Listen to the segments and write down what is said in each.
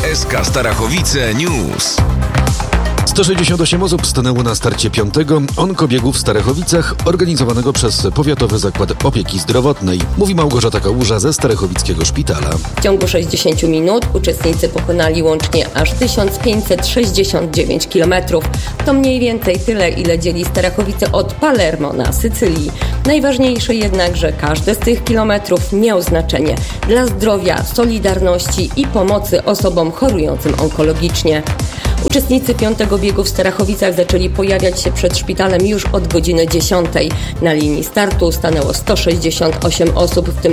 SK Starachowice News. 168 osób stanęło na starcie 5. onkobiegu w Starachowicach, organizowanego przez Powiatowy Zakład Opieki Zdrowotnej, mówi Małgorzata Kałuża ze Starachowickiego Szpitala. W ciągu 60 minut uczestnicy pokonali łącznie aż 1569 km. To mniej więcej tyle, ile dzieli Starachowice od Palermo na Sycylii. Najważniejsze jednak, że każdy z tych kilometrów miał znaczenie dla zdrowia, solidarności i pomocy osobom chorującym onkologicznie. Uczestnicy 5. biegu w Starachowicach zaczęli pojawiać się przed szpitalem już od godziny 10. Na linii startu stanęło 168 osób, w tym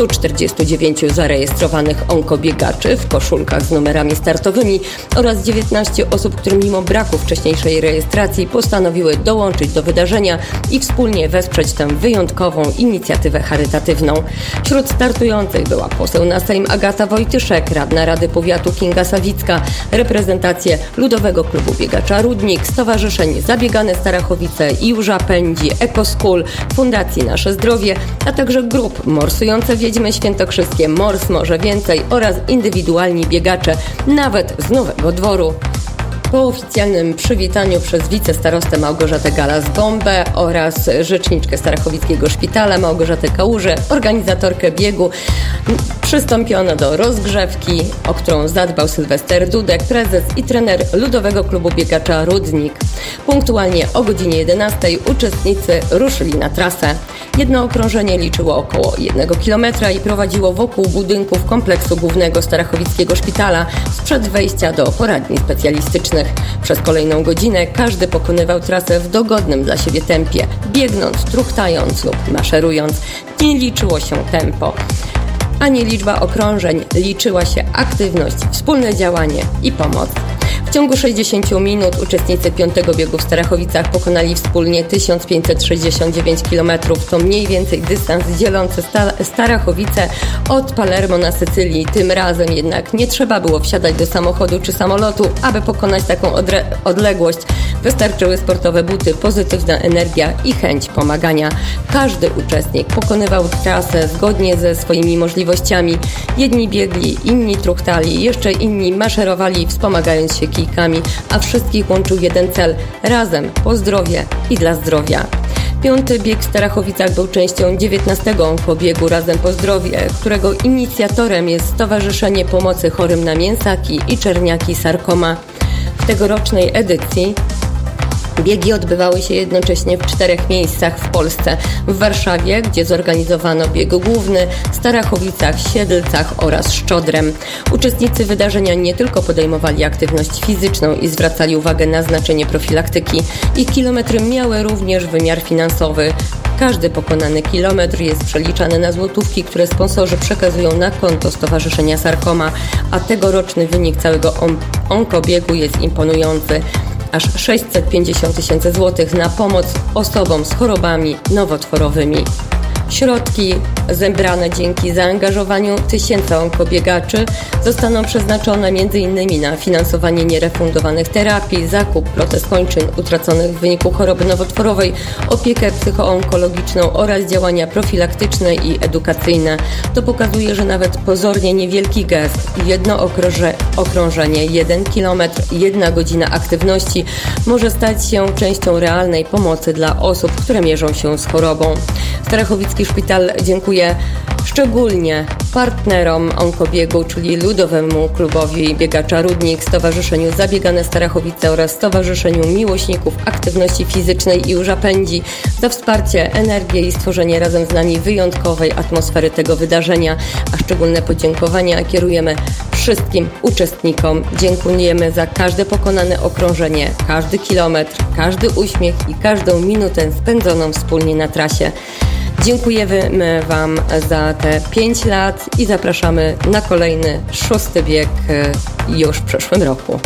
149 zarejestrowanych onkobiegaczy w koszulkach z numerami startowymi oraz 19 osób, które mimo braku wcześniejszej rejestracji postanowiły dołączyć do wydarzenia i wspólnie wesprzeć tę wyjątkową inicjatywę charytatywną. Wśród startujących była poseł na Sejm Agata Wojtyszek, radna Rady Powiatu Kinga Sawicka, reprezentacje Ludowego Klubu Biegacza Rudnik, Stowarzyszeń Zabiegane Starachowice, Iłża Pędzi, EcoSchool, Fundacji Nasze Zdrowie, a także grup Morsujące Wiedźmy Świętokrzyskie, Mors Może Więcej oraz indywidualni biegacze, nawet z Nowego Dworu. Po oficjalnym przywitaniu przez wicestarostę Małgorzatę Galas-Bombę oraz rzeczniczkę Starachowickiego Szpitala Małgorzatę Kałużę, organizatorkę biegu, przystąpiono do rozgrzewki, o którą zadbał Sylwester Dudek, prezes i trener Ludowego Klubu Biegacza Rudnik. Punktualnie o godzinie 11 uczestnicy ruszyli na trasę. Jedno okrążenie liczyło około 1 km i prowadziło wokół budynków kompleksu głównego Starachowickiego Szpitala sprzed wejścia do poradni specjalistycznych. Przez kolejną godzinę każdy pokonywał trasę w dogodnym dla siebie tempie, biegnąc, truchtając lub maszerując. Nie liczyło się tempo ani liczba okrążeń, liczyła się aktywność, wspólne działanie i pomoc. W ciągu 60 minut uczestnicy 5. biegu w Starachowicach pokonali wspólnie 1569 km. To mniej więcej dystans dzielący Starachowice od Palermo na Sycylii. Tym razem jednak nie trzeba było wsiadać do samochodu czy samolotu, aby pokonać taką odległość. Wystarczyły sportowe buty, pozytywna energia i chęć pomagania. Każdy uczestnik pokonywał trasę zgodnie ze swoimi możliwościami. Jedni biegli, inni truchtali, jeszcze inni maszerowali, wspomagając się kijkami, a wszystkich łączył jeden cel – razem, po zdrowie i dla zdrowia. 5. bieg w Starachowicach był częścią 19. onkobiegu Razem po zdrowie, którego inicjatorem jest Stowarzyszenie Pomocy Chorym na Mięsaki i Czerniaki Sarkoma. W tegorocznej edycji biegi odbywały się jednocześnie w 4 miejscach w Polsce. W Warszawie, gdzie zorganizowano bieg główny, Starachowicach, Siedlcach oraz Szczodrem. Uczestnicy wydarzenia nie tylko podejmowali aktywność fizyczną i zwracali uwagę na znaczenie profilaktyki. Ich kilometry miały również wymiar finansowy. Każdy pokonany kilometr jest przeliczany na złotówki, które sponsorzy przekazują na konto Stowarzyszenia Sarkoma, a tegoroczny wynik całego onkobiegu jest imponujący. Aż 650 000 złotych na pomoc osobom z chorobami nowotworowymi. Środki zebrane dzięki zaangażowaniu tysięcy onkobiegaczy zostaną przeznaczone m.in. na finansowanie nierefundowanych terapii, zakup protez kończyn utraconych w wyniku choroby nowotworowej, opiekę psychoonkologiczną oraz działania profilaktyczne i edukacyjne. To pokazuje, że nawet pozornie niewielki gest, jedno okrążenie, 1 kilometr, 1 godzina aktywności może stać się częścią realnej pomocy dla osób, które mierzą się z chorobą. Starachowicki Szpital dziękuję szczególnie partnerom onkobiegu, czyli Ludowemu Klubowi Biegacza Rudnik, Stowarzyszeniu Zabiegane Starachowice oraz Stowarzyszeniu Miłośników Aktywności Fizycznej Iłża Pędzi za wsparcie, energię i stworzenie razem z nami wyjątkowej atmosfery tego wydarzenia, a szczególne podziękowania kierujemy wszystkim uczestnikom. Dziękujemy za każde pokonane okrążenie, każdy kilometr, każdy uśmiech i każdą minutę spędzoną wspólnie na trasie. Dziękujemy Wam za te 5 lat i zapraszamy na kolejny 6. bieg już w przyszłym roku.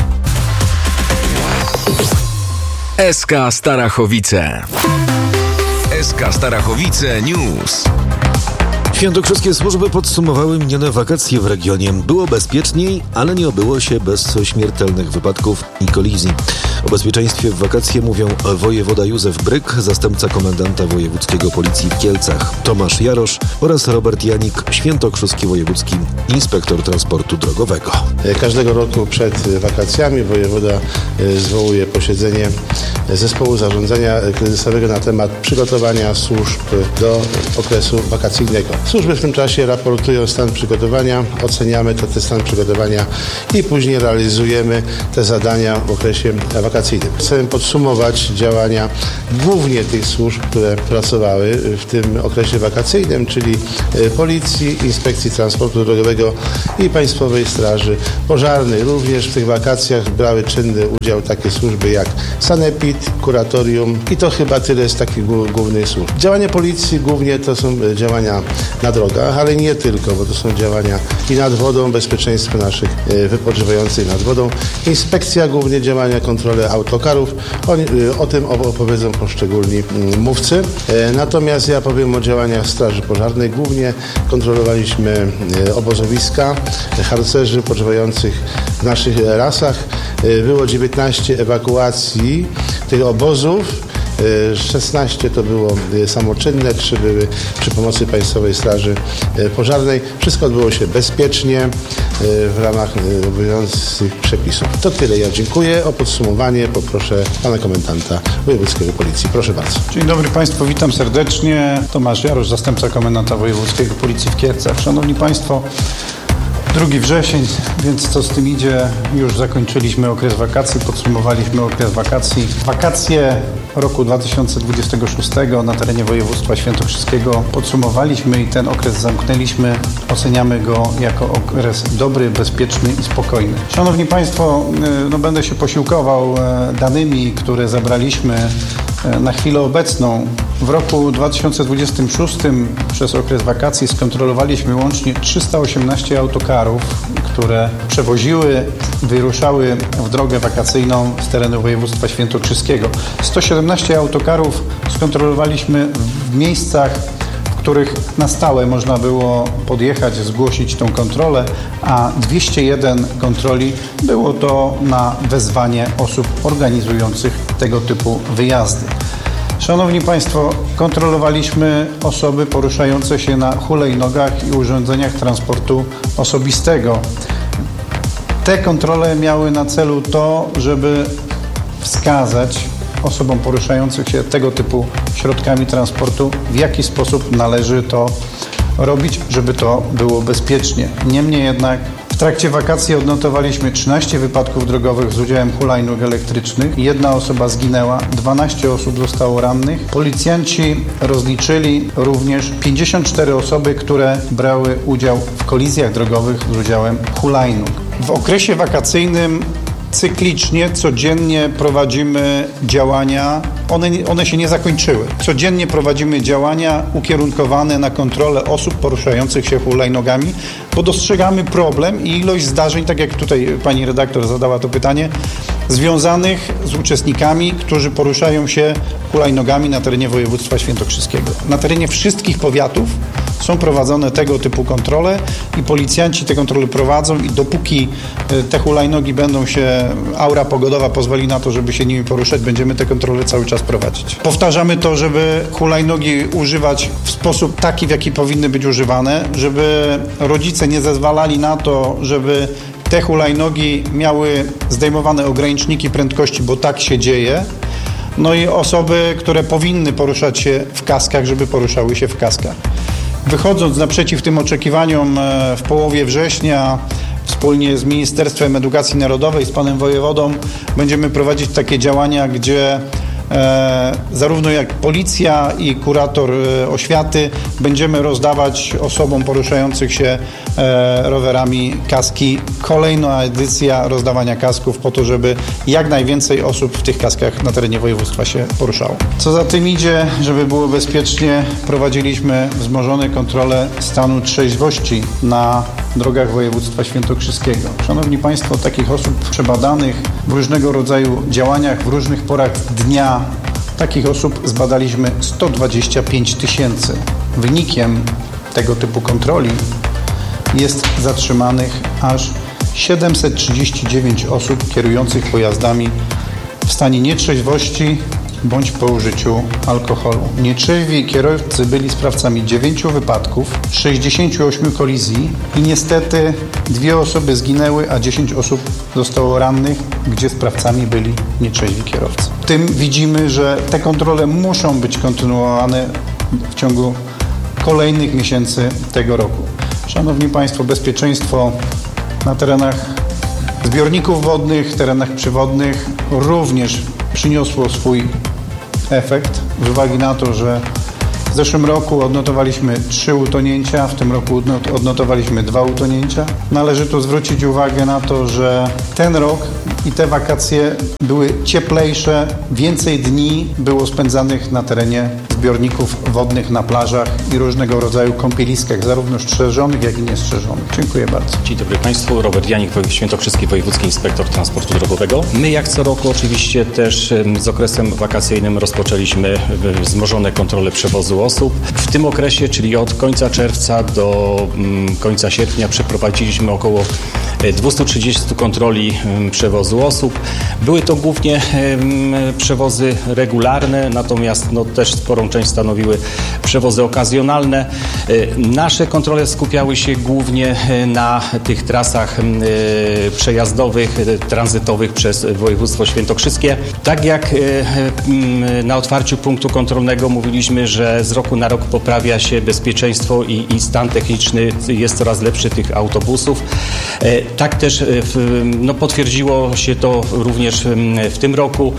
SK Starachowice. SK Starachowice News. Świętokrzyskie służby podsumowały minione wakacje w regionie. Było bezpieczniej, ale nie obyło się bez śmiertelnych wypadków i kolizji. O bezpieczeństwie w wakacje mówią wojewoda Józef Bryk, zastępca komendanta wojewódzkiego policji w Kielcach Tomasz Jarosz oraz Robert Janik, świętokrzyski wojewódzki inspektor transportu drogowego. Każdego roku przed wakacjami wojewoda zwołuje posiedzenie zespołu zarządzania kryzysowego na temat przygotowania służb do okresu wakacyjnego. Służby w tym czasie raportują stan przygotowania, oceniamy ten stan przygotowania i później realizujemy te zadania w okresie wakacyjnym. Chcemy podsumować działania głównie tych służb, które pracowały w tym okresie wakacyjnym, czyli Policji, Inspekcji Transportu Drogowego i Państwowej Straży Pożarnej. Również w tych wakacjach brały czynny udział takie służby jak Sanepid, Kuratorium i to chyba tyle z takich głównych służb. Działania Policji głównie to są działania na drogach, ale nie tylko, bo to są działania i nad wodą, bezpieczeństwo naszych wypoczywających nad wodą. Inspekcja głównie działania, kontrole autokarów. O tym opowiedzą poszczególni mówcy. Natomiast ja powiem o działaniach Straży Pożarnej. Głównie kontrolowaliśmy obozowiska harcerzy poczywających w naszych lasach. Było 19 ewakuacji tych obozów. 16 to było samoczynne, 3 były przy pomocy Państwowej Straży Pożarnej. Wszystko odbyło się bezpiecznie w ramach obowiązujących przepisów. To tyle. Ja dziękuję. O podsumowanie poproszę pana komendanta wojewódzkiego Policji. Proszę bardzo. Dzień dobry Państwu, witam serdecznie. Tomasz Jarosz, zastępca komendanta wojewódzkiego Policji w Kielcach. Szanowni Państwo, 2 wrzesień, więc co z tym idzie? Już zakończyliśmy okres wakacji, podsumowaliśmy okres wakacji. Wakacje roku 2026 na terenie województwa świętokrzyskiego podsumowaliśmy i ten okres zamknęliśmy. Oceniamy go jako okres dobry, bezpieczny i spokojny. Szanowni Państwo, będę się posiłkował danymi, które zebraliśmy na chwilę obecną. W roku 2026 przez okres wakacji skontrolowaliśmy łącznie 318 autokarów, które wyruszały w drogę wakacyjną z terenu województwa świętokrzyskiego. 117 autokarów skontrolowaliśmy w miejscach, w których na stałe można było podjechać, zgłosić tą kontrolę, a 201 kontroli było to na wezwanie osób organizujących tego typu wyjazdy. Szanowni Państwo, kontrolowaliśmy osoby poruszające się na hulajnogach i urządzeniach transportu osobistego. Te kontrole miały na celu to, żeby wskazać osobom poruszających się tego typu środkami transportu, w jaki sposób należy to robić, żeby to było bezpiecznie. Niemniej jednak w trakcie wakacji odnotowaliśmy 13 wypadków drogowych z udziałem hulajnóg elektrycznych. 1 osoba zginęła, 12 osób zostało rannych. Policjanci rozliczyli również 54 osoby, które brały udział w kolizjach drogowych z udziałem hulajnóg. W okresie wakacyjnym cyklicznie, codziennie prowadzimy działania, one się nie zakończyły. Codziennie prowadzimy działania ukierunkowane na kontrolę osób poruszających się hulajnogami, bo dostrzegamy problem i ilość zdarzeń, tak jak tutaj pani redaktor zadała to pytanie, związanych z uczestnikami, którzy poruszają się hulajnogami na terenie województwa świętokrzyskiego. Na terenie wszystkich powiatów są prowadzone tego typu kontrole i policjanci te kontrole prowadzą i dopóki te hulajnogi będą się, aura pogodowa pozwoli na to, żeby się nimi poruszać, będziemy te kontrole cały czas prowadzić. Powtarzamy to, żeby hulajnogi używać w sposób taki, w jaki powinny być używane, żeby rodzice nie zezwalali na to, żeby te hulajnogi miały zdejmowane ograniczniki prędkości, bo tak się dzieje. No i osoby, które powinny poruszać się w kaskach, żeby poruszały się w kaskach. Wychodząc naprzeciw tym oczekiwaniom w połowie września, wspólnie z Ministerstwem Edukacji Narodowej, z panem wojewodą, będziemy prowadzić takie działania, gdzie zarówno jak policja i kurator oświaty będziemy rozdawać osobom poruszających się rowerami kaski. Kolejna edycja rozdawania kasków po to, żeby jak najwięcej osób w tych kaskach na terenie województwa się poruszało. Co za tym idzie, żeby było bezpiecznie, prowadziliśmy wzmożone kontrole stanu trzeźwości na drogach województwa świętokrzyskiego. Szanowni Państwo, takich osób przebadanych w różnego rodzaju działaniach, w różnych porach dnia, takich osób zbadaliśmy 125 000. Wynikiem tego typu kontroli jest zatrzymanych aż 739 osób kierujących pojazdami w w stanie nietrzeźwości bądź po użyciu alkoholu. Nietrzeźwi kierowcy byli sprawcami 9 wypadków, 68 kolizji i niestety 2 osoby zginęły, a 10 osób zostało rannych, gdzie sprawcami byli nietrzeźwi kierowcy. W tym widzimy, że te kontrole muszą być kontynuowane w ciągu kolejnych miesięcy tego roku. Szanowni Państwo, bezpieczeństwo na terenach zbiorników wodnych, terenach przywodnych również przyniosło swój efekt z uwagi na to, że w zeszłym roku odnotowaliśmy 3 utonięcia, w tym roku odnotowaliśmy 2 utonięcia. Należy tu zwrócić uwagę na to, że ten rok i te wakacje były cieplejsze, więcej dni było spędzanych na terenie zbiorników wodnych, na plażach i różnego rodzaju kąpieliskach, zarówno strzeżonych, jak i niestrzeżonych. Dziękuję bardzo. Dzień dobry Państwu, Robert Janik, Świętokrzyski Wojewódzki Inspektor Transportu Drogowego. My jak co roku oczywiście też z okresem wakacyjnym rozpoczęliśmy wzmożone kontrole przewozu osób. W tym okresie, czyli od końca czerwca do końca sierpnia przeprowadziliśmy około 230 kontroli przewozu osób. Były to głównie przewozy regularne, natomiast też sporą część stanowiły przewozy okazjonalne. Nasze kontrole skupiały się głównie na tych trasach przejazdowych, tranzytowych przez województwo świętokrzyskie. Tak jak na otwarciu punktu kontrolnego mówiliśmy, że z roku na rok poprawia się bezpieczeństwo i stan techniczny jest coraz lepszy tych autobusów. Tak też potwierdziło się to również w tym roku.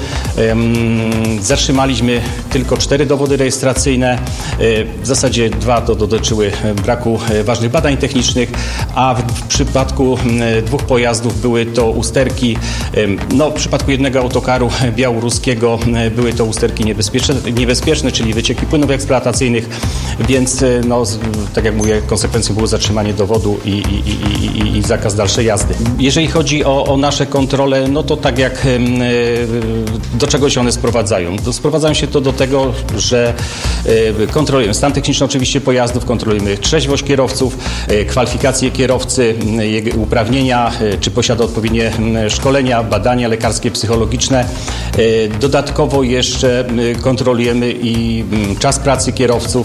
Zatrzymaliśmy tylko 4 dowody rejestracyjne. W zasadzie 2 to dotyczyły braku ważnych badań technicznych, a w przypadku 2 pojazdów były to usterki. W przypadku jednego autokaru białoruskiego były to usterki niebezpieczne, czyli wycieki płynów eksploatacyjnych, więc tak jak mówię, konsekwencją było zatrzymanie dowodu i zakaz dalszej jazdy. Jeżeli chodzi o nasze kontrole, to tak jak do czego się one sprowadzają? Sprowadzają się to do tego, że kontrolujemy stan techniczny oczywiście pojazdów, kontrolujemy trzeźwość kierowców, kwalifikacje kierowcy, jego uprawnienia, czy posiada odpowiednie szkolenia, badania lekarskie, psychologiczne. Dodatkowo jeszcze kontrolujemy i czas pracy kierowców.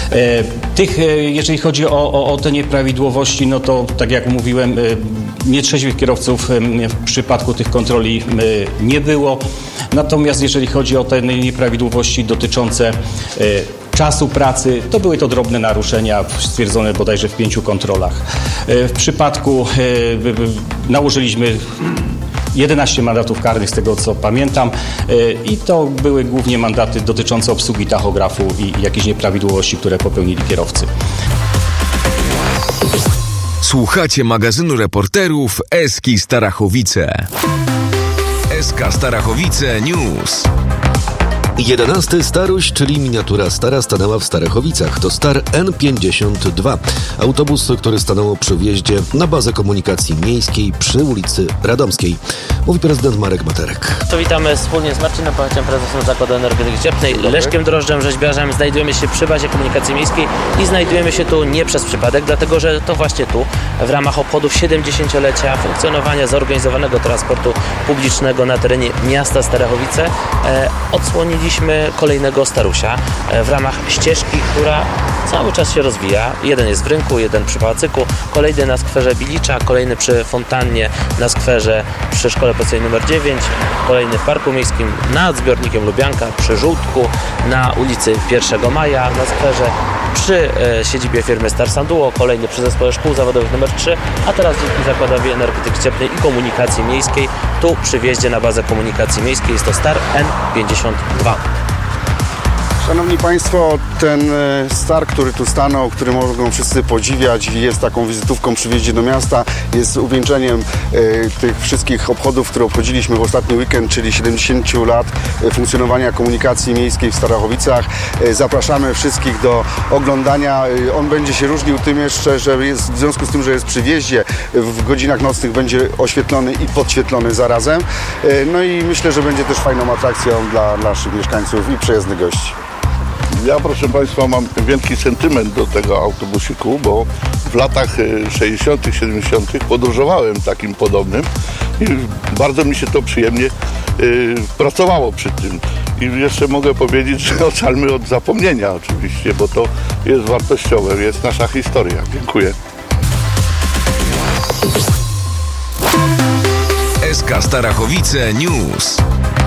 Jeżeli chodzi o te nieprawidłowości, to tak jak mówiłem, nietrzeźwych kierowców w przypadku tych kontroli nie było. Natomiast jeżeli chodzi o te nieprawidłowości dotyczące czasu pracy, to były to drobne naruszenia stwierdzone bodajże w 5 kontrolach. W przypadku nałożyliśmy 11 mandatów karnych, z tego co pamiętam, i to były głównie mandaty dotyczące obsługi tachografu i jakichś nieprawidłowości, które popełnili kierowcy. Słuchacie magazynu reporterów Eski Starachowice. SK Starachowice News. 11 Staruś, czyli miniatura stara, stanęła w Starachowicach. To Star N52. Autobus, który stanął przy wjeździe na bazę komunikacji miejskiej przy ulicy Radomskiej. Mówi prezydent Marek Materek. To witamy wspólnie z Marcinem Pachaciem, prezesem Zakładu Energetyki Cieplnej, Leszkiem Drożdżem, rzeźbiarzem. Znajdujemy się przy bazie komunikacji miejskiej i znajdujemy się tu nie przez przypadek, dlatego że to właśnie tu, w ramach obchodów 70-lecia funkcjonowania zorganizowanego transportu publicznego na terenie miasta Starachowice, odsłoniliśmy kolejnego Starusia w ramach ścieżki, która cały czas się rozwija. Jeden jest w Rynku, jeden przy Pałacyku, kolejny na skwerze Bilicza, kolejny przy fontannie na skwerze przy Szkole Podstawowej nr 9, kolejny w Parku Miejskim, nad zbiornikiem Lubianka, przy Żółtku, na ulicy 1 Maja, na skwerze przy siedzibie firmy Star Sanduo, kolejny przy Zespole Szkół Zawodowych nr 3, a teraz dzięki Zakładowi Energetyki Cieplnej i Komunikacji Miejskiej, tu przy wjeździe na bazę komunikacji miejskiej jest to Star N52. Szanowni Państwo, ten Star, który tu stanął, który mogą wszyscy podziwiać, jest taką wizytówką przy wjeździe do miasta, jest uwieńczeniem tych wszystkich obchodów, które obchodziliśmy w ostatni weekend, czyli 70 lat funkcjonowania komunikacji miejskiej w Starachowicach. Zapraszamy wszystkich do oglądania. On będzie się różnił tym jeszcze, że jest, w związku z tym, że jest przy wjeździe, w godzinach nocnych będzie oświetlony i podświetlony zarazem. No i myślę, że będzie też fajną atrakcją dla naszych mieszkańców i przyjezdnych gości. Ja, proszę Państwa, mam wielki sentyment do tego autobusiku, bo w latach 60., 70. podróżowałem takim podobnym i bardzo mi się to przyjemnie pracowało przy tym. I jeszcze mogę powiedzieć, że ocalmy od zapomnienia oczywiście, bo to jest wartościowe, jest nasza historia. Dziękuję. SK Starachowice News.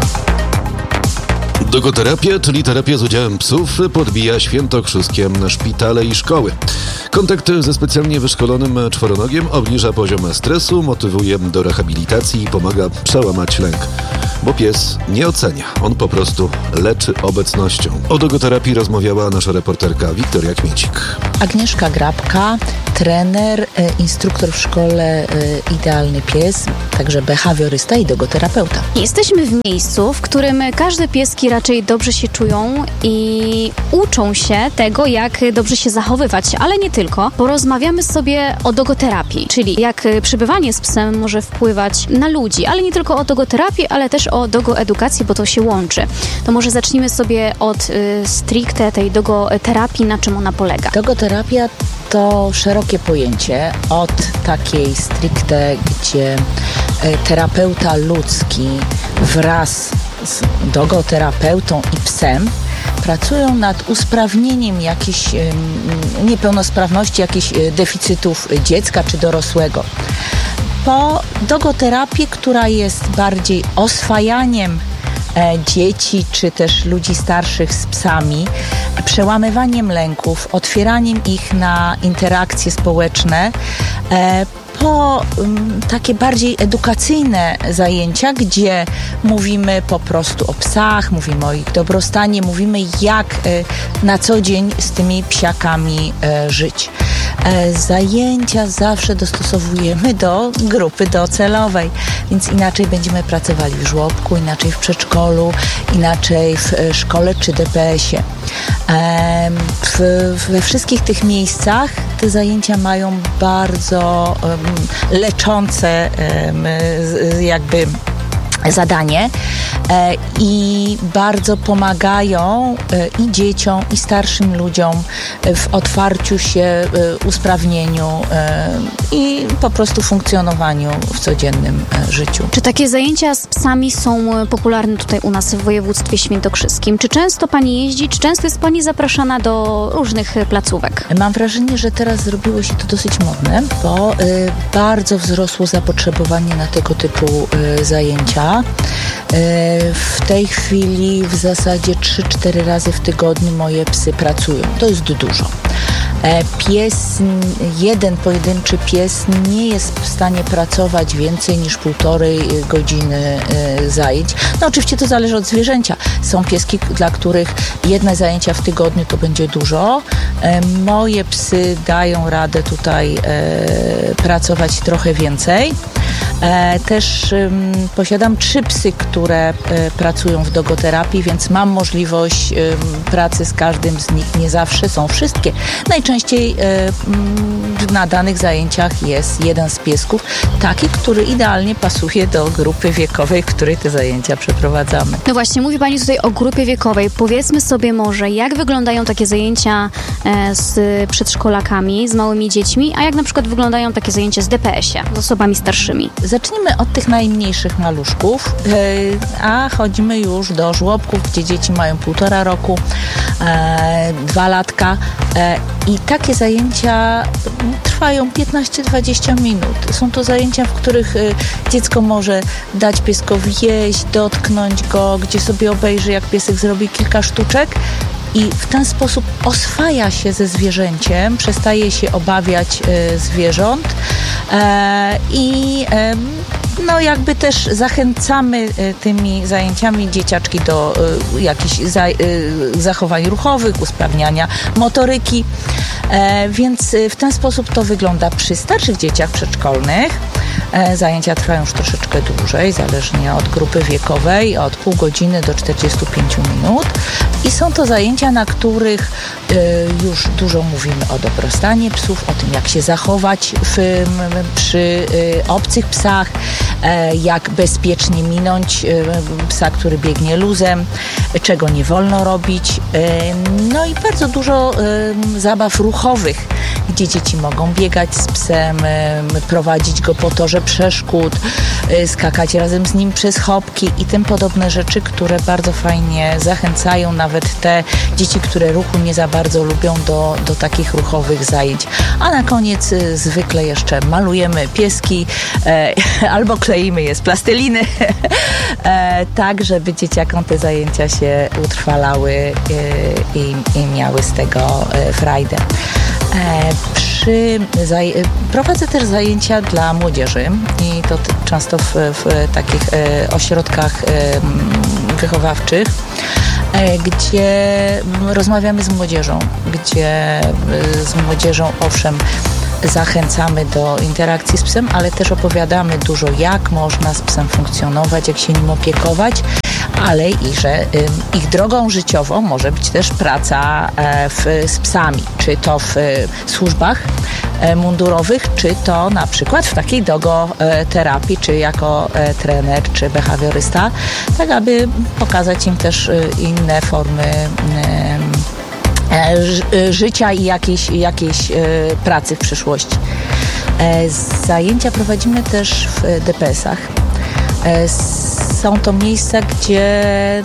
Dogoterapia, czyli terapia z udziałem psów, podbija świętokrzyskie szpitale i szkoły. Kontakt ze specjalnie wyszkolonym czworonogiem obniża poziom stresu, motywuje do rehabilitacji i pomaga przełamać lęk. Bo pies nie ocenia, on po prostu leczy obecnością. O dogoterapii rozmawiała nasza reporterka Wiktoria Kmiecik. Agnieszka Grabka, trener, instruktor w szkole Idealny Pies, także behawiorysta i dogoterapeuta. Jesteśmy w miejscu, w którym każde pieski raczej dobrze się czują i uczą się tego, jak dobrze się zachowywać, ale nie tylko. Porozmawiamy sobie o dogoterapii, czyli jak przebywanie z psem może wpływać na ludzi, ale nie tylko o dogoterapii, ale też o dogoedukacji, bo to się łączy. To może zacznijmy sobie od stricte tej dogoterapii, na czym ona polega. Dogoterapia to szerokie pojęcie od takiej stricte, gdzie terapeuta ludzki wraz z dogoterapeutą i psem pracują nad usprawnieniem jakichś niepełnosprawności, jakichś deficytów dziecka czy dorosłego. Po dogoterapię, która jest bardziej oswajaniem dzieci czy też ludzi starszych z psami, przełamywaniem lęków, otwieraniem ich na interakcje społeczne, po takie bardziej edukacyjne zajęcia, gdzie mówimy po prostu o psach, mówimy o ich dobrostanie, mówimy jak na co dzień z tymi psiakami żyć. Zajęcia zawsze dostosowujemy do grupy docelowej, więc inaczej będziemy pracowali w żłobku, inaczej w przedszkolu, inaczej w szkole czy DPS-ie. We wszystkich tych miejscach te zajęcia mają bardzo leczące jakby zadanie i bardzo pomagają i dzieciom, i starszym ludziom w otwarciu się, usprawnieniu i po prostu funkcjonowaniu w codziennym życiu. Czy takie zajęcia z psami są popularne tutaj u nas w województwie świętokrzyskim? Czy często Pani jeździ? Czy często jest Pani zapraszana do różnych placówek? Mam wrażenie, że teraz zrobiło się to dosyć modne, bo bardzo wzrosło zapotrzebowanie na tego typu zajęcia. W tej chwili w zasadzie 3-4 razy w tygodniu moje psy pracują. To jest dużo. Jeden pojedynczy pies nie jest w stanie pracować więcej niż 1,5 godziny zajęć. No oczywiście to zależy od zwierzęcia. Są pieski, dla których jedne zajęcia w tygodniu to będzie dużo. Moje psy dają radę tutaj pracować trochę więcej. Też posiadam 3 psy, które pracują w dogoterapii, więc mam możliwość pracy z każdym z nich. Nie zawsze są wszystkie. Najczęściej na danych zajęciach jest jeden z piesków, taki, który idealnie pasuje do grupy wiekowej, w której te zajęcia przeprowadzamy. No właśnie, mówi Pani tutaj o grupie wiekowej. Powiedzmy sobie może, jak wyglądają takie zajęcia z przedszkolakami, z małymi dziećmi, a jak na przykład wyglądają takie zajęcia z DPS-ie, z osobami starszymi? Zacznijmy od tych najmniejszych maluszków, a chodzimy już do żłobków, gdzie dzieci mają 1,5 roku, 2 latka i takie zajęcia trwają 15-20 minut. Są to zajęcia, w których dziecko może dać pieskowi jeść, dotknąć go, gdzie sobie obejrzy, jak piesek zrobi kilka sztuczek. I w ten sposób oswaja się ze zwierzęciem, przestaje się obawiać zwierząt i no jakby też zachęcamy tymi zajęciami dzieciaczki do jakichś zachowań ruchowych, usprawniania motoryki, więc w ten sposób to wygląda przy starszych dzieciach przedszkolnych. Zajęcia trwają już troszeczkę dłużej, zależnie od grupy wiekowej, od pół godziny do 45 minut. I są to zajęcia, na których już dużo mówimy o dobrostanie psów, o tym, jak się zachować przy obcych psach, jak bezpiecznie minąć psa, który biegnie luzem, czego nie wolno robić. No i bardzo dużo zabaw ruchowych, gdzie dzieci mogą biegać z psem, prowadzić go po torze przeszkód, skakać razem z nim przez chopki i tym podobne rzeczy, które bardzo fajnie zachęcają nawet te dzieci, które ruchu nie za bardzo lubią do takich ruchowych zajęć. A na koniec zwykle jeszcze malujemy pieski albo kleimy je z plasteliny, tak żeby dzieciakom te zajęcia się utrwalały i miały z tego frajdę. Prowadzę też zajęcia dla młodzieży i to często w takich ośrodkach wychowawczych, gdzie rozmawiamy z młodzieżą, owszem, zachęcamy do interakcji z psem, ale też opowiadamy dużo, jak można z psem funkcjonować, jak się nim opiekować, ale i że ich drogą życiową może być też praca z psami, czy to w służbach mundurowych, czy to na przykład w takiej dogoterapii, czy jako trener, czy behawiorysta, tak aby pokazać im też inne formy życia i jakiejś pracy w przyszłości. Zajęcia prowadzimy też w DPS-ach. Są to miejsca, gdzie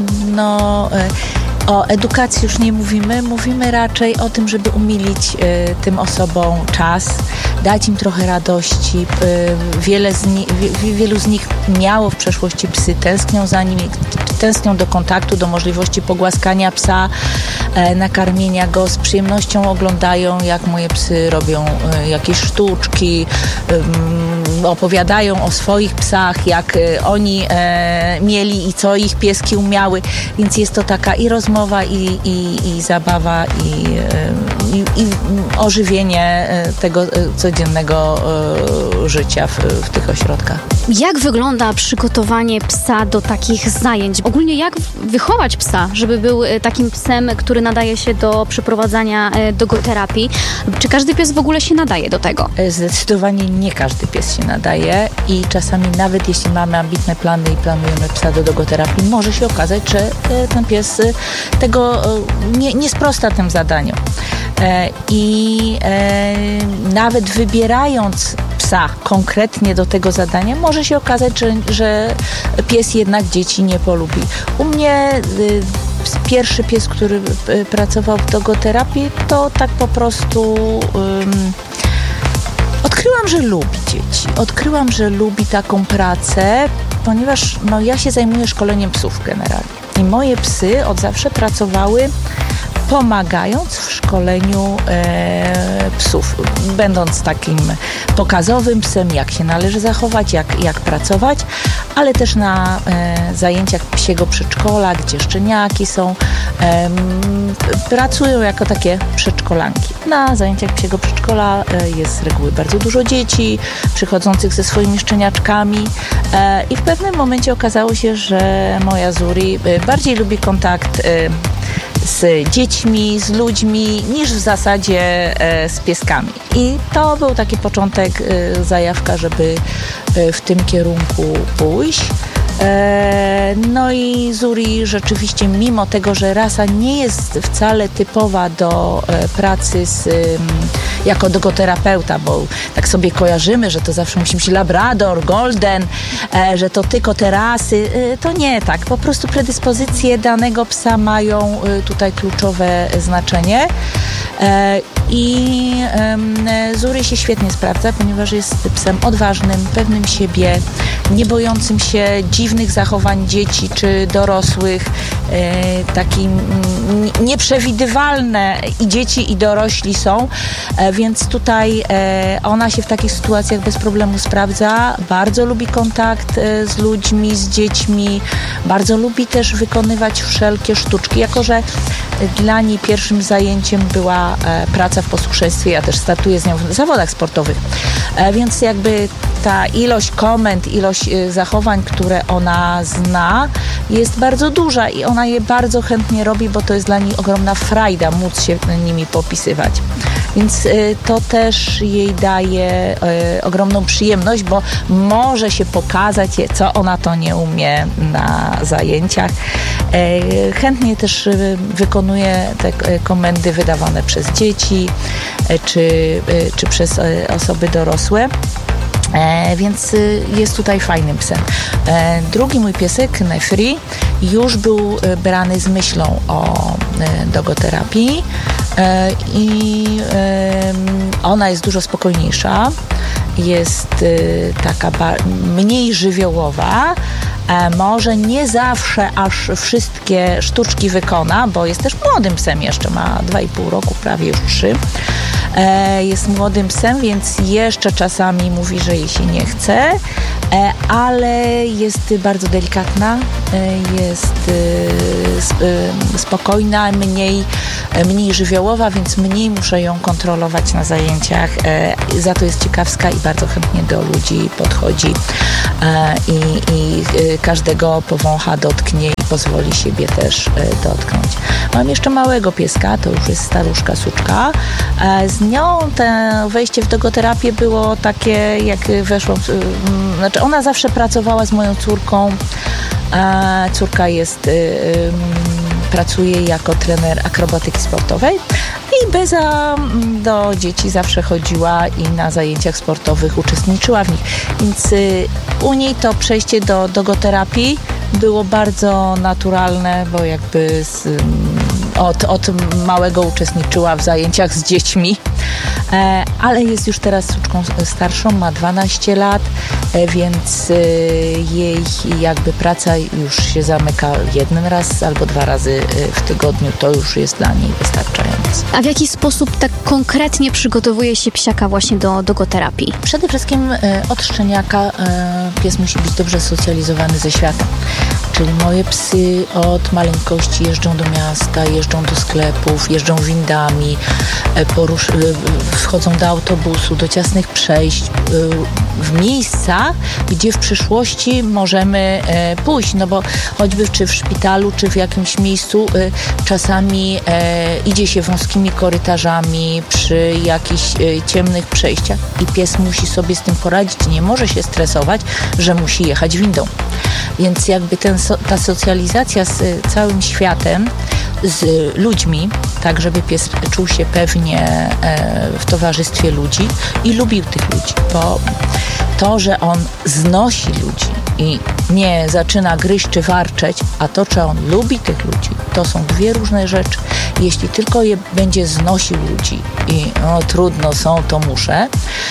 o edukacji już nie mówimy raczej o tym, żeby umilić tym osobom czas, dać im trochę radości. Wielu z nich miało w przeszłości psy, tęsknią za nimi, tęsknią do kontaktu, do możliwości pogłaskania psa, nakarmienia go, z przyjemnością oglądają, jak moje psy robią jakieś sztuczki, opowiadają o swoich psach, jak oni mieli i co ich pieski umiały, więc jest to taka i rozmowa, i zabawa, i ożywienie tego codziennego życia w tych ośrodkach. Jak wygląda przygotowanie psa do takich zajęć? Ogólnie jak wychować psa, żeby był takim psem, który nadaje się do przeprowadzania dogoterapii? Czy każdy pies w ogóle się nadaje do tego? Zdecydowanie nie każdy pies się nadaje i czasami nawet jeśli mamy ambitne plany i planujemy psa do dogoterapii, może się okazać, że ten pies tego nie sprosta tym zadaniom. I nawet wybierając psa konkretnie do tego zadania, może się okazać, że pies jednak dzieci nie polubi. U mnie pierwszy pies, który pracował w dogoterapii, to tak po prostu odkryłam, że lubi dzieci. Odkryłam, że lubi taką pracę, ponieważ ja się zajmuję szkoleniem psów generalnie. I moje psy od zawsze pracowały pomagając w szkoleniu psów, będąc takim pokazowym psem, jak się należy zachować, jak pracować, ale też na zajęciach psiego przedszkola, gdzie szczeniaki są, pracują jako takie przedszkolanki. Na zajęciach psiego przedszkola jest z reguły bardzo dużo dzieci przychodzących ze swoimi szczeniaczkami i w pewnym momencie okazało się, że moja Zuri bardziej lubi kontakt z dziećmi, z ludźmi, niż w zasadzie z pieskami. I to był taki początek, zajawka, żeby w tym kierunku pójść. No i Zuri rzeczywiście, mimo tego, że rasa nie jest wcale typowa do pracy jako dogoterapeuta, bo tak sobie kojarzymy, że to zawsze musi być labrador, golden, że to tylko te rasy. To nie tak. Po prostu predyspozycje danego psa mają tutaj kluczowe znaczenie. I Zuri się świetnie sprawdza, ponieważ jest psem odważnym, pewnym siebie, nie bojącym się dziwnych zachowań dzieci czy dorosłych, takim nieprzewidywalne i dzieci i dorośli są, więc tutaj ona się w takich sytuacjach bez problemu sprawdza, bardzo lubi kontakt z ludźmi, z dziećmi, bardzo lubi też wykonywać wszelkie sztuczki, jako że dla niej pierwszym zajęciem była praca w posłuszeństwie, ja też startuję z nią w zawodach sportowych, więc jakby ta ilość komend, ilość zachowań, które ona zna, jest bardzo duża i ona je bardzo chętnie robi, bo to jest dla niej ogromna frajda móc się nimi popisywać. Więc to też jej daje ogromną przyjemność, bo może się pokazać, co ona to nie umie na zajęciach. Chętnie też wykonuje te komendy wydawane przez dzieci czy przez osoby dorosłe. Więc jest tutaj fajnym psem. Drugi mój piesek, Nefri, już był brany z myślą o dogoterapii i ona jest dużo spokojniejsza, jest taka mniej żywiołowa. Może nie zawsze aż wszystkie sztuczki wykona, bo jest też młodym psem, jeszcze ma 2,5 roku, prawie już 3. Jest młodym psem, więc jeszcze czasami mówi, że jej się nie chce, ale jest bardzo delikatna, jest spokojna, mniej żywiołowa, więc mniej muszę ją kontrolować na zajęciach. Za to jest ciekawska i bardzo chętnie do ludzi podchodzi i każdego powącha, dotknie i pozwoli siebie też dotknąć. Mam jeszcze małego pieska, to już jest staruszka Suczka. Z nią to wejście w dogoterapię było takie, jak weszło, znaczy ona zawsze pracowała z moją córką. Córka pracuje jako trener akrobatyki sportowej i Beza do dzieci zawsze chodziła i na zajęciach sportowych uczestniczyła w nich. Więc u niej to przejście do dogoterapii było bardzo naturalne, bo jakby od małego uczestniczyła w zajęciach z dziećmi, ale jest już teraz suczką starszą, ma 12 lat, więc jej jakby praca już się zamyka jeden raz albo 2 razy w tygodniu, to już jest dla niej wystarczające. A w jaki sposób tak konkretnie przygotowuje się psiaka właśnie do dogoterapii? Przede wszystkim od szczeniaka pies musi być dobrze socjalizowany ze światem. Czyli moje psy od maleńkości jeżdżą do miasta, jeżdżą do sklepów, jeżdżą windami, wchodzą do autobusu, do ciasnych przejść, w miejsca, gdzie w przyszłości możemy pójść, no bo choćby czy w szpitalu, czy w jakimś miejscu czasami idzie się wąskimi korytarzami przy jakichś ciemnych przejściach i pies musi sobie z tym poradzić, nie może się stresować, że musi jechać windą. Więc jakby ta socjalizacja z całym światem, z ludźmi, tak żeby pies czuł się pewnie w towarzystwie ludzi i lubił tych ludzi, bo to, że on znosi ludzi i nie zaczyna gryźć czy warczeć, a to, czy on lubi tych ludzi, to są 2 różne rzeczy. Jeśli tylko będzie znosił ludzi i trudno są, to muszę,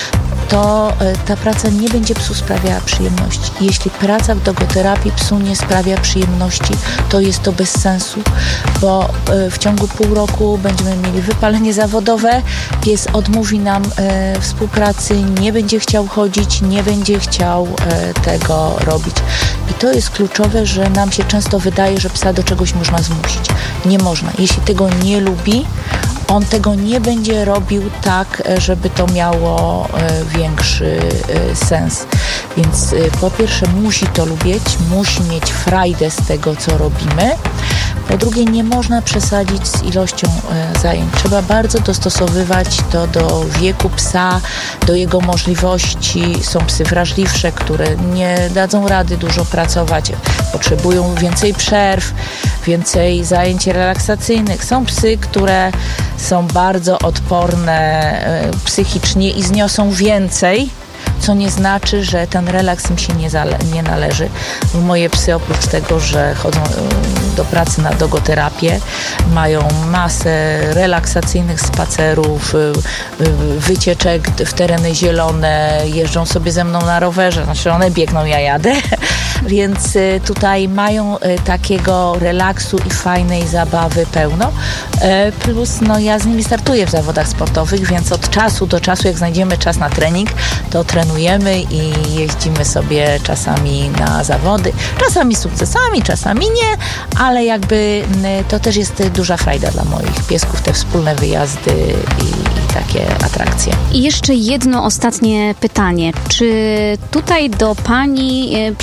to ta praca nie będzie psu sprawiała przyjemności. Jeśli praca w dogoterapii psu nie sprawia przyjemności, to jest to bez sensu, bo w ciągu pół roku będziemy mieli wypalenie zawodowe, pies odmówi nam współpracy, nie będzie chciał chodzić, nie będzie chciał tego robić. I to jest kluczowe, że nam się często wydaje, że psa do czegoś można zmusić. Nie można. Jeśli tego nie lubi, on tego nie będzie robił tak, żeby to miało większy sens. Więc po pierwsze musi to lubić, musi mieć frajdę z tego, co robimy. Po drugie, nie można przesadzić z ilością zajęć. Trzeba bardzo dostosowywać to do wieku psa, do jego możliwości. Są psy wrażliwsze, które nie dadzą rady dużo pracować, potrzebują więcej przerw, więcej zajęć relaksacyjnych. Są psy, które są bardzo odporne psychicznie i zniosą więcej, co nie znaczy, że ten relaks im się nie należy. Moje psy oprócz tego, że chodzą do pracy na dogoterapię, mają masę relaksacyjnych spacerów, wycieczek w tereny zielone, jeżdżą sobie ze mną na rowerze, znaczy one biegną, ja jadę, więc tutaj mają takiego relaksu i fajnej zabawy pełno. Plus ja z nimi startuję w zawodach sportowych, więc od czasu do czasu, jak znajdziemy czas na trening, to trenujemy i jeździmy sobie czasami na zawody. Czasami z sukcesami, czasami nie, ale jakby to też jest duża frajda dla moich piesków, te wspólne wyjazdy i takie atrakcje. I jeszcze jedno ostatnie pytanie. Czy tutaj do Pani przyjeżdża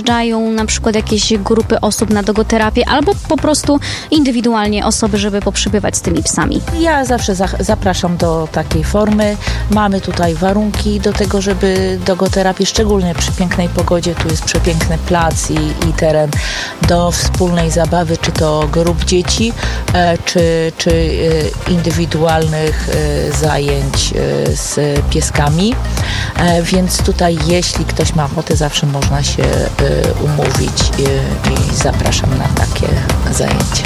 przyjeżdżają na przykład jakieś grupy osób na dogoterapię, albo po prostu indywidualnie osoby, żeby poprzybywać z tymi psami. Ja zawsze zapraszam do takiej formy. Mamy tutaj warunki do tego, żeby dogoterapię, szczególnie przy pięknej pogodzie, tu jest przepiękny plac i teren do wspólnej zabawy, czy to grup dzieci, czy indywidualnych zajęć z pieskami. Więc tutaj, jeśli ktoś ma ochotę, zawsze można się umówić i zapraszam na takie zajęcia.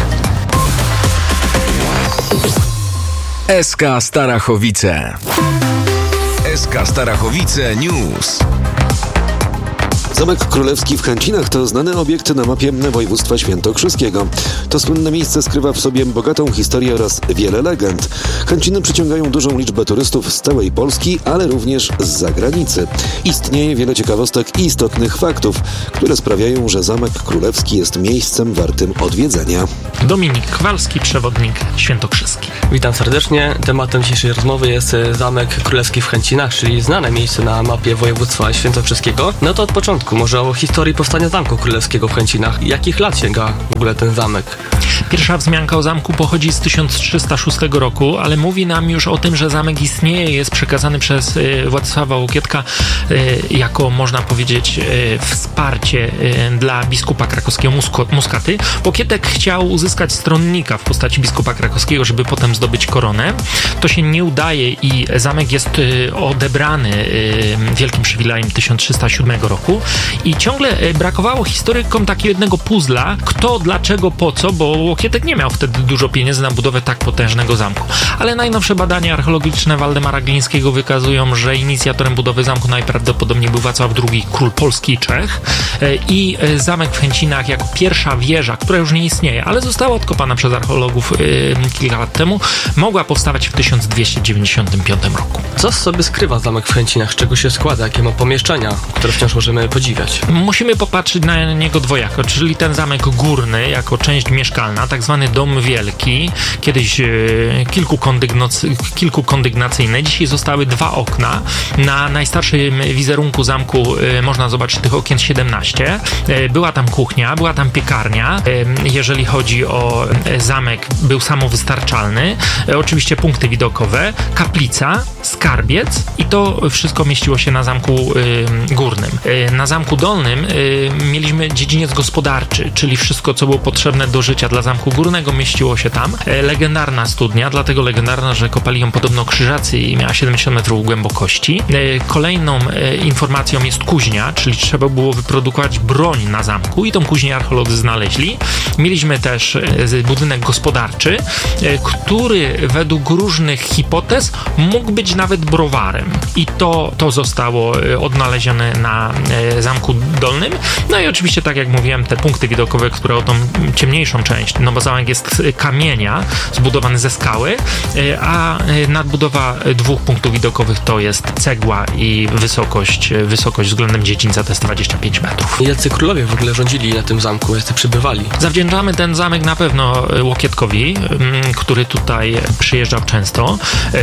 SK Starachowice. SK Starachowice News. Zamek Królewski w Chęcinach to znany obiekt na mapie województwa świętokrzyskiego. To słynne miejsce skrywa w sobie bogatą historię oraz wiele legend. Chęciny przyciągają dużą liczbę turystów z całej Polski, ale również z zagranicy. Istnieje wiele ciekawostek i istotnych faktów, które sprawiają, że Zamek Królewski jest miejscem wartym odwiedzenia. Dominik Kowalski, przewodnik świętokrzyski. Witam serdecznie. Tematem dzisiejszej rozmowy jest Zamek Królewski w Chęcinach, czyli znane miejsce na mapie województwa świętokrzyskiego. No to od początku, może o historii powstania Zamku Królewskiego w Chęcinach. Jakich lat sięga w ogóle ten zamek? Pierwsza wzmianka o zamku pochodzi z 1306 roku, ale mówi nam już o tym, że zamek istnieje, jest przekazany przez Władysława Łokietka jako, można powiedzieć, wsparcie dla biskupa krakowskiego Muskaty. Łokietek chciał uzyskać stronnika w postaci biskupa krakowskiego, żeby potem zdobyć koronę. To się nie udaje i zamek jest odebrany wielkim przywilejem 1307 roku i ciągle brakowało historykom takiego jednego puzzla, kto, dlaczego, po co, bo Łokietek nie miał wtedy dużo pieniędzy na budowę tak potężnego zamku. Ale najnowsze badania archeologiczne Waldemara Glińskiego wykazują, że inicjatorem budowy zamku najprawdopodobniej był Wacław II, król Polski i Czech, i zamek w Chęcinach jako pierwsza wieża, która już nie istnieje, ale została odkopana przez archeologów kilka lat temu, mogła powstawać w 1295 roku. Co sobie skrywa zamek w Chęcinach? Z czego się składa? Jakie ma pomieszczenia, które wciąż możemy podziwiać? Musimy popatrzeć na niego dwojako, czyli ten zamek górny jako część mieszkalna, tak zwany dom wielki, kiedyś kilkukondygnacyjne. Dzisiaj zostały 2 okna. Na najstarszym wizerunku zamku można zobaczyć tych okien 17. Była tam kuchnia, była tam piekarnia. Jeżeli chodzi o zamek, był samowystarczalny. Oczywiście punkty widokowe, kaplica, skarbiec i to wszystko mieściło się na zamku górnym. Na zamku dolnym mieliśmy dziedziniec gospodarczy, czyli wszystko, co było potrzebne do życia dla zamku górnego, mieściło się tam. Legendarna studnia, dlatego legendarna, że kopali ją podobno krzyżacy i miała 70 metrów głębokości. Kolejną informacją jest kuźnia, czyli trzeba było wyprodukować broń na zamku i tą kuźnię archeolodzy znaleźli. Mieliśmy też budynek gospodarczy, który według różnych hipotez mógł być nawet browarem i to zostało odnalezione na zamku dolnym. No i oczywiście, tak jak mówiłem, te punkty widokowe, które o tą ciemniejszą część, no bo zamek jest z kamienia, zbudowany ze skały, a nadbudowa 2 punktów widokowych to jest cegła i wysokość względem dziedzińca to jest 25 metrów. Jacy królowie w ogóle rządzili na tym zamku, jacy przybywali? Zawdzięczamy ten zamek na pewno Łokietkowi, który tutaj przyjeżdżał często.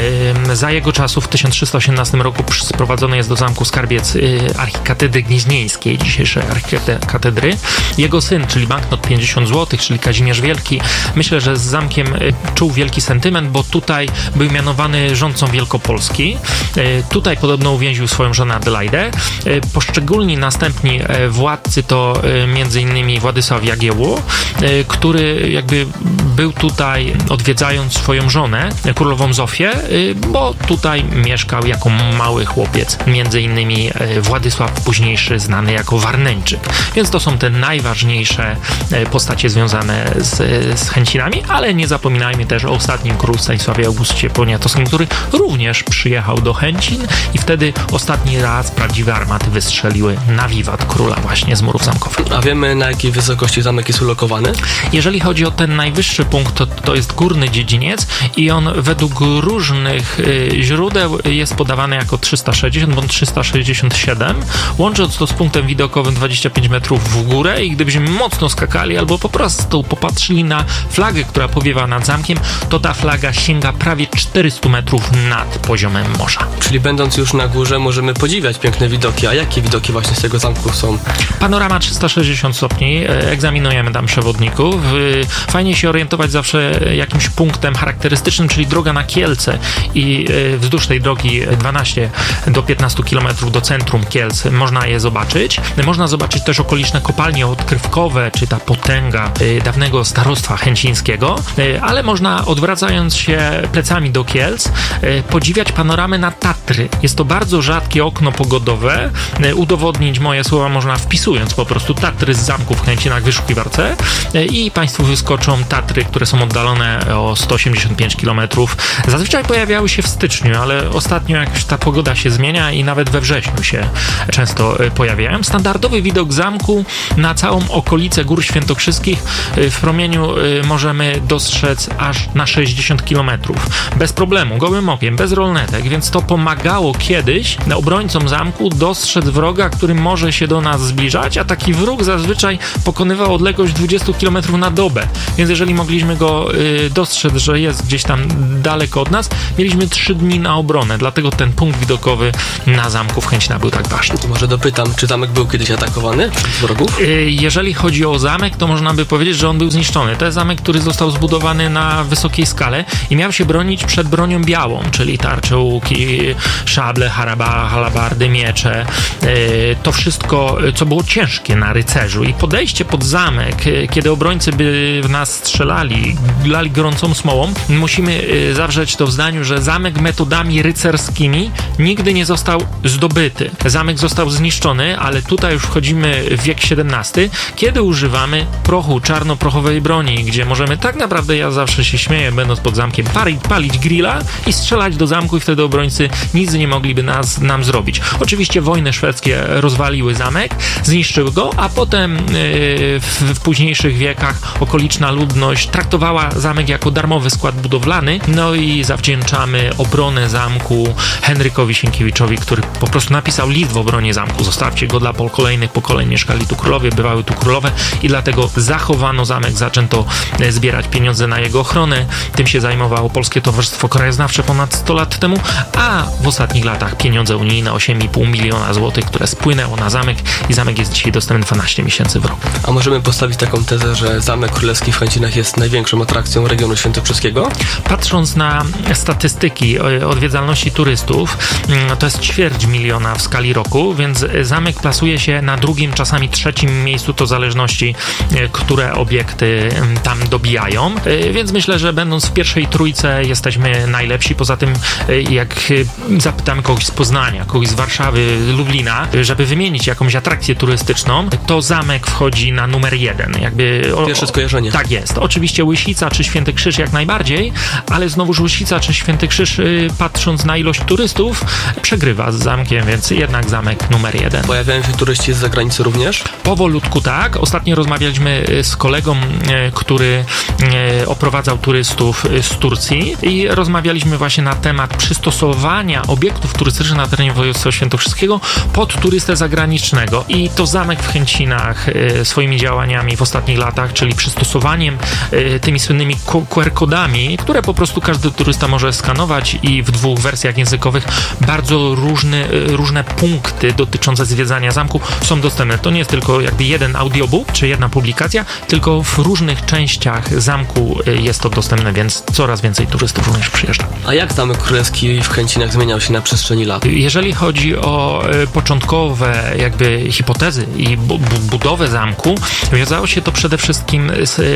Za jego czasów w 1318 roku sprowadzony jest do zamku skarbiec archikatedry gnieźnieńskiej, dzisiejszej archikatedry. Jego syn, czyli banknot 50 zł, czyli Kazimierz Wielki, myślę, że z zamkiem czuł wielki sentyment, bo tutaj był mianowany rządcą Wielkopolski. Tutaj podobno uwięził swoją żonę Adelaidę. Poszczególni następni władcy to m.in. Władysław Jagiełło, który jakby był tutaj odwiedzając swoją żonę, królową Zofię, bo tutaj mieszkał jako mały chłopiec, m.in. Władysław późniejszy znany jako Warneńczyk. Więc to są te najważniejsze postacie związane z Chęcinami, ale nie zapominajmy też o ostatnim królu Stanisławie Augustie Poniatowskim, który również przyjechał do Chęcin i wtedy ostatni raz prawdziwe armaty wystrzeliły na wiwat króla właśnie z murów zamkowych. A wiemy, na jakiej wysokości zamek jest ulokowany? Jeżeli chodzi o ten najwyższy punkt, to jest górny dziedziniec i on według różnych źródeł jest podawany jako 360 bądź 367, łącząc to z punktem widokowym 25 metrów w górę i gdybyśmy mocno skakali albo po prostu popatrzyli na flagę, która powiewa nad zamkiem, to ta flaga sięga prawie 400 metrów nad poziomem morza. Czyli będąc już na górze możemy podziwiać piękne widoki. A jakie widoki właśnie z tego zamku są? Panorama 360 stopni, egzaminujemy tam przewodników. Fajnie się orientować zawsze jakimś punktem charakterystycznym, czyli droga na Kielce i wzdłuż tej drogi 12 do 15 km do centrum Kielc można je zobaczyć. Można zobaczyć też okoliczne kopalnie odkrywkowe, czy ta potęga dawnego starostwa chęcińskiego, ale można, odwracając się plecami do Kielc, podziwiać panoramę na Tatry. Jest to bardzo rzadkie okno pogodowe. Udowodnić moje słowa można wpisując po prostu Tatry z zamku w Chęcinach w wyszukiwarce i Państwu wyskoczą Tatry, które są oddalone o 185 km. Zazwyczaj pojawiały się w styczniu, ale ostatnio jak ta pogoda się zmienia i nawet we wrześniu się często pojawiają. Standardowy widok zamku na całą okolicę Gór Świętokrzyskich w promieniu możemy dostrzec aż na 60 km. Bez problemu, gołym okiem, bez rolnetek, więc to pomagało kiedyś obrońcom zamku dostrzec wroga, który może się do nas zbliżać, a taki wróg zazwyczaj pokonywał odległość 20 km na dobę. Więc jeżeli mogliśmy go dostrzec, że jest gdzieś tam daleko od nas, mieliśmy 3 dni na obronę, dlatego ten punkt widokowy na zamku w Chęcinach był tak ważny. Może dopytam, czy zamek był kiedyś atakowany przez wrogów? Jeżeli chodzi o zamek, to można by powiedzieć, że on był zniszczony. To jest zamek, który został zbudowany na wysokiej skale i miał się bronić przed bronią białą, czyli tarcze, łuki, szable, halabardy, miecze. To wszystko, co było ciężkie na rycerzu. I podejście pod zamek, kiedy obrońcy by w nas strzelali, lali gorącą smołą, musimy zawrzeć to w zdaniu, że zamek metodami rycerskimi nigdy nie został zdobyty. Zamek został zniszczony, ale tutaj już wchodzimy w wiek XVII, kiedy używamy prochu, czarnoprochowej broni, gdzie możemy tak naprawdę, ja zawsze się śmieję, będąc pod zamkiem, palić grilla i strzelać do zamku i wtedy obrońcy nic nie mogliby nam zrobić. Oczywiście wojny szwedzkie rozwaliły zamek, zniszczyły go, a potem w późniejszych wiekach okoliczna ludność traktowała zamek jako darmowy skład budowlany, no i zawdzięczamy obronę zamku Henrykowi Sienkiewiczowi, który po prostu napisał list w obronie zamku. Zostawcie go dla kolejnych pokoleń, mieszkali tu królowie, bywały tu królowe i dlatego zachowano zamek, zaczęto zbierać pieniądze na jego ochronę. Tym się zajmowało Polskie Towarzystwo Krajoznawcze ponad 100 lat temu, a w ostatnich latach pieniądze unijne 8,5 miliona złotych, które spłynęło na zamek i zamek jest dzisiaj dostępny 12 miesięcy w roku. A możemy postawić taką tezę, że Zamek Królewski w Chęcinach jest największą atrakcją regionu świętokrzyskiego? Patrząc na statystyki odwiedzalności turystów, to jest 250 000 w skali roku, więc zamek plasuje się na drugim, czasami trzecim miejscu, to w zależności, które obiekty tam dobijają, więc myślę, że będąc w pierwszej trójce jesteśmy najlepsi. Poza tym, jak zapytamy kogoś z Poznania, kogoś z Warszawy, Lublina, żeby wymienić jakąś atrakcję turystyczną, to zamek wchodzi na numer 1. Pierwsze skojarzenie. Tak jest. Oczywiście Łysica czy Święty Krzyż jak najbardziej, ale znowuż Łysica czy Święty Krzyż, patrząc na ilość turystów, przegrywa z zamkiem, więc jednak zamek numer 1. Pojawiają się turyści z zagranicy również? Powolutku tak. Ostatnio rozmawialiśmy z kolegą, który oprowadzał turystów z Turcji i rozmawialiśmy właśnie na temat przystosowania obiektów turystycznych na terenie województwa świętokrzyskiego pod turystę zagranicznego i to zamek w Chęcinach swoimi działaniami w ostatnich latach, czyli przystosowaniem tymi słynnymi QR-kodami, które po prostu każdy turysta może skanować i w 2 wersjach językowych bardzo różne punkty dotyczące zwiedzania zamku są dostępne. To nie jest tylko jakby jeden audiobook czy jedna publikacja, tylko w różnych częściach zamku jest to dostępne, więc coraz więcej turystów również przyjeżdża. A jak Zamek Królewski w Chęcinach zmieniał się na przestrzeni lat? Jeżeli chodzi o początkowe jakby hipotezy i budowę zamku, wiązało się to przede wszystkim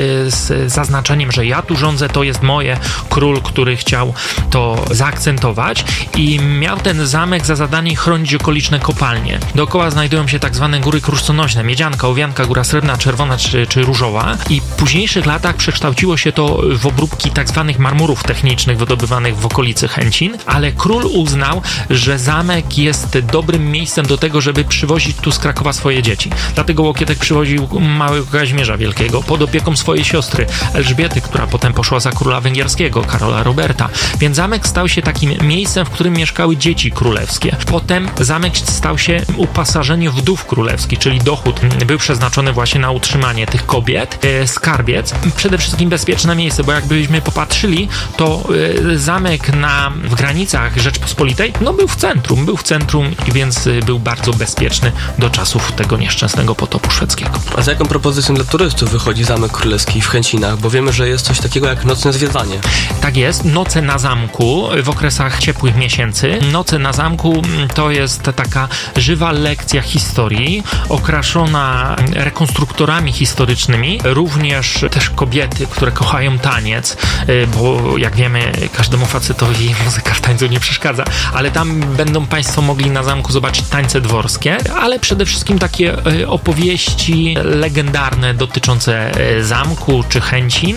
z zaznaczeniem, że ja tu rządzę, to jest moje, król, który chciał to zaakcentować i miał ten zamek za zadanie chronić okoliczne kopalnie. Dookoła znajdują się tak zwane góry kruszconośne, Miedzianka, Owianka, Góra Srebrna, Czerwona czy Różowa i w późniejszych latach przekształciło się to w obróbki tak zwanych marmurów technicznych wydobywanych w okolicy Chęcin, ale król uznał, że zamek jest dobrym miejscem do tego, żeby przywozić tu z Krakowa swoje dzieci. Dlatego Łokietek przywoził małego Kazimierza Wielkiego pod opieką swojej siostry Elżbiety, która potem poszła za króla węgierskiego, Karola Roberta. Więc zamek stał się takim miejscem, w którym mieszkały dzieci królewskie. Potem zamek stał się uposażeniem wdów królewskich, czyli dochód był przeznaczony właśnie na utrzymanie tych kobiet. Z Skarbiec. Przede wszystkim bezpieczne miejsce, bo jakbyśmy popatrzyli, to zamek w granicach Rzeczpospolitej, był w centrum i więc był bardzo bezpieczny do czasów tego nieszczęsnego potopu szwedzkiego. A z jaką propozycją dla turystów wychodzi Zamek Królewski w Chęcinach? Bo wiemy, że jest coś takiego jak nocne zwiedzanie. Tak jest, noce na zamku w okresach ciepłych miesięcy. Noce na zamku to jest taka żywa lekcja historii, okraszona rekonstruktorami historycznymi, również też kobiety, które kochają taniec, bo jak wiemy, każdemu facetowi muzyka w tańcu nie przeszkadza, ale tam będą Państwo mogli na zamku zobaczyć tańce dworskie, ale przede wszystkim takie opowieści legendarne dotyczące zamku czy Chęcin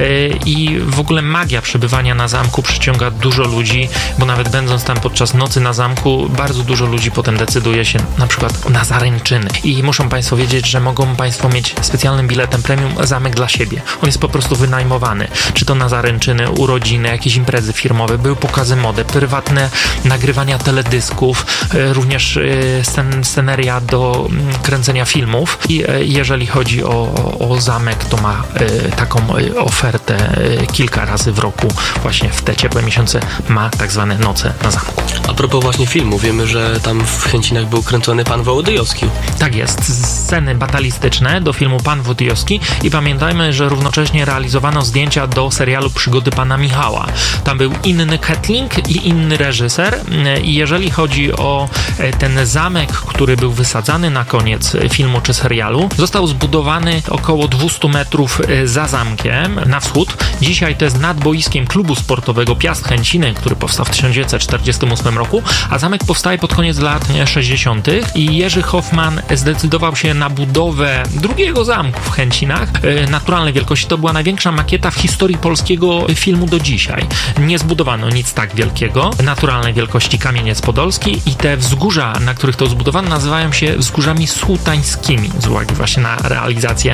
i w ogóle magia przebywania na zamku przyciąga dużo ludzi, bo nawet będąc tam podczas nocy na zamku, bardzo dużo ludzi potem decyduje się na przykład na zaręczyny. I muszą Państwo wiedzieć, że mogą Państwo mieć specjalnym biletem premium zamek dla siebie. On jest po prostu wynajmowany. Czy to na zaręczyny, urodziny, jakieś imprezy firmowe, były pokazy mody, prywatne nagrywania teledysków, również sceneria do kręcenia filmów. I jeżeli chodzi o zamek, to ma taką ofertę kilka razy w roku, właśnie w te ciepłe miesiące ma tak zwane noce na zamku. A propos właśnie filmu, wiemy, że tam w Chęcinach był kręcony Pan Wołodyjowski. Tak jest, sceny batalistyczne do filmu Pan Wołodyjowski i pamiętajmy, że równocześnie realizowano zdjęcia do serialu Przygody Pana Michała. Tam był inny Kettling i inny reżyser i jeżeli chodzi o ten zamek, który był wysadzany na koniec filmu czy serialu, został zbudowany około 200 metrów za zamkiem na wschód. Dzisiaj to jest nad boiskiem klubu sportowego Piast Chęciny, który powstał w 1948 roku, a zamek powstaje pod koniec lat 60. i Jerzy Hoffman zdecydował się na budowę drugiego zamku w Chęcinach naturalnej wielkości. To była największa makieta w historii polskiego filmu do dzisiaj. Nie zbudowano nic tak wielkiego. Naturalnej wielkości Kamieniec Podolski i te wzgórza, na których to zbudowano, nazywają się wzgórzami sułtańskimi z uwagi właśnie na realizację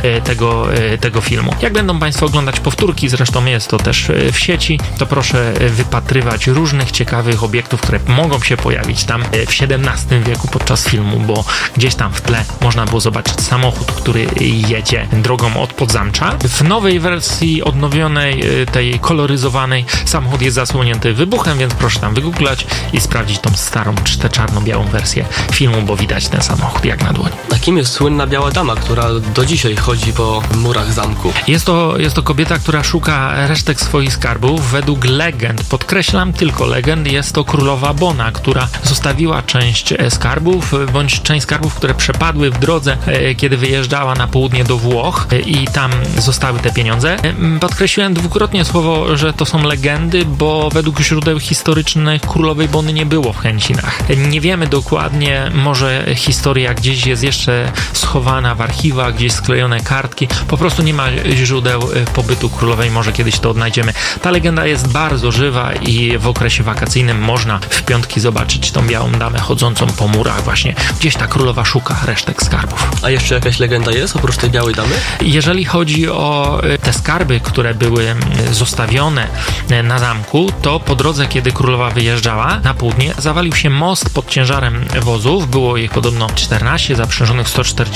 tego filmu. Jak będą Państwo oglądać powtórki, zresztą jest to też w sieci, to proszę wypatrywać różnych ciekawych obiektów, które mogą się pojawić tam w XVII wieku podczas filmu, bo gdzieś tam w tle można było zobaczyć samochód, który jedzie drogą od Podzamcza. W nowej wersji odnowionej, tej koloryzowanej, samochód jest zasłonięty wybuchem, więc proszę tam wygooglać i sprawdzić tą starą, czy tę czarno-białą wersję filmu, bo widać ten samochód jak na dłoni. A kim jest słynna biała dama, która do dzisiaj chodzi po murach zamku? Jest to kobieta, która szuka resztek swoich skarbów. Według legend, podkreślam tylko legend, jest to królowa Bona, która zostawiła część skarbów, bądź część skarbów, które przepadły w drodze, kiedy wyjeżdżała na południe do Włoch i tam zostały te pieniądze. Podkreśliłem dwukrotnie słowo, że to są legendy, bo według źródeł historycznych królowej Bony nie było w Chęcinach. Nie wiemy dokładnie, może historia gdzieś jest jeszcze schowana w archiwach, gdzieś sklejone kartki. Po prostu nie ma źródeł pobytu królowej, może kiedyś to odnajdziemy. Ta legenda jest bardzo żywa i w okresie wakacyjnym można w piątki zobaczyć tą białą damę chodzącą po murach właśnie. Gdzieś ta królowa szuka resztek skarbów. A jeszcze jakaś legenda jest oprócz tej białej damy? Jeżeli chodzi o te skarby, które były zostawione na zamku, to po drodze, kiedy królowa wyjeżdżała na południe, zawalił się most pod ciężarem wozów. Było ich podobno 14, zaprzężonych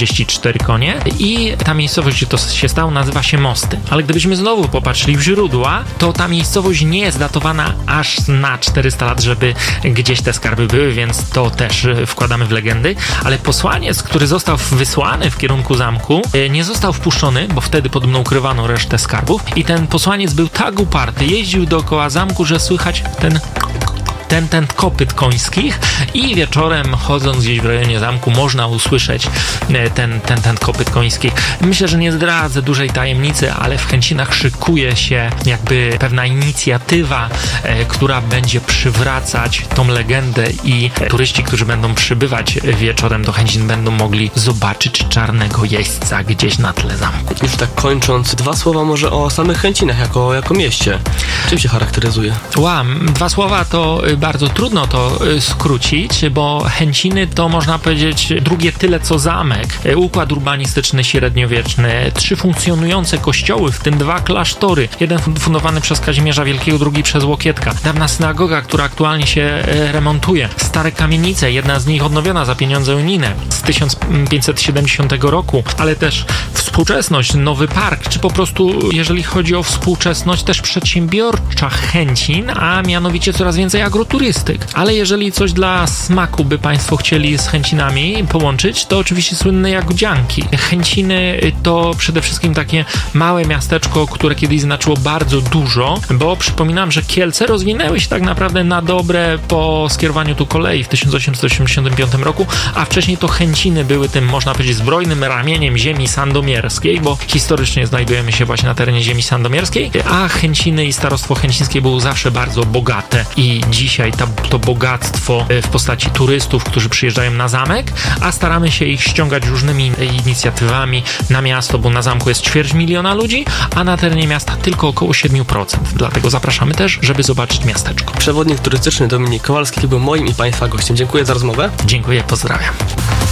144 konie i ta miejscowość, gdzie to się stało, nazywa się Mosty. Ale gdybyśmy znowu popatrzyli w źródła, to ta miejscowość nie jest datowana aż na 400 lat, żeby gdzieś te skarby były, więc to też wkładamy w legendy. Ale posłaniec, który został wysłany w kierunku zamku, nie został wpuszczony, bo wtedy podobno ukrywano resztę skarbów i ten posłaniec był tak uparty, jeździł dookoła zamku, że słychać ten kopyt końskich i wieczorem chodząc gdzieś w rejonie zamku można usłyszeć ten kopyt końskich. Myślę, że nie zdradzę dużej tajemnicy, ale w Chęcinach szykuje się jakby pewna inicjatywa, która będzie przywracać tą legendę i turyści, którzy będą przybywać wieczorem do Chęcin, będą mogli zobaczyć czarnego jeźdźca gdzieś na tle zamku. Już tak kończąc, 2 słowa może o samych Chęcinach jako mieście. Czym się charakteryzuje? 2 słowa to bardzo trudno to skrócić, bo Chęciny to można powiedzieć drugie tyle co zamek. Układ urbanistyczny średniowieczny, 3 funkcjonujące kościoły, w tym 2 klasztory. Jeden fundowany przez Kazimierza Wielkiego, drugi przez Łokietka. Dawna synagoga, która aktualnie się remontuje. Stare kamienice, jedna z nich odnowiona za pieniądze unijne z 1570 roku, ale też współczesność, nowy park, czy po prostu, jeżeli chodzi o współczesność, też przedsiębiorcza Chęcin, a mianowicie coraz więcej agroturystyk. Ale jeżeli coś dla smaku by Państwo chcieli z Chęcinami połączyć, to oczywiście słynne Jagodzianki. Chęciny to przede wszystkim takie małe miasteczko, które kiedyś znaczyło bardzo dużo, bo przypominam, że Kielce rozwinęły się tak naprawdę na dobre po skierowaniu tu kolei w 1885 roku, a wcześniej to Chęciny były tym, można powiedzieć, zbrojnym ramieniem ziemi sandomierskiej, bo historycznie znajdujemy się właśnie na terenie ziemi sandomierskiej, a Chęciny i starostwo chęcińskie było zawsze bardzo bogate i dzisiaj to bogactwo w postaci turystów, którzy przyjeżdżają na zamek, a staramy się ich ściągać różnymi inicjatywami na miasto, bo na zamku jest 250 000 ludzi, a na terenie miasta tylko około 7%. Dlatego zapraszamy też, żeby zobaczyć miasteczko. Przewodnik turystyczny Dominik Kowalski był moim i Państwa gościem. Dziękuję za rozmowę. Dziękuję, pozdrawiam.